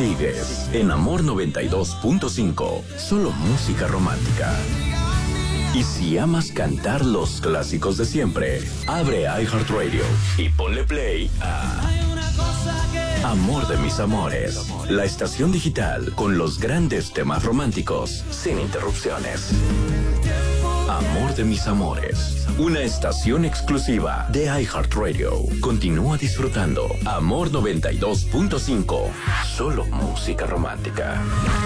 Sigues en Amor 92.5, solo música romántica. Y si amas cantar los clásicos de siempre, abre iHeartRadio y ponle play a Amor de mis amores, la estación digital con los grandes temas románticos, sin interrupciones. Amor de mis amores, una estación exclusiva de iHeartRadio. Continúa disfrutando Amor 92.5, solo música romántica.